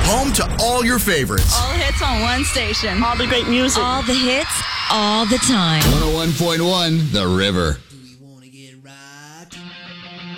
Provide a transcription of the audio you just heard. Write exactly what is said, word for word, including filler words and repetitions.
Home to all your favorites. All hits on one station. All the great music. All the hits, all the time. one oh one point one The River.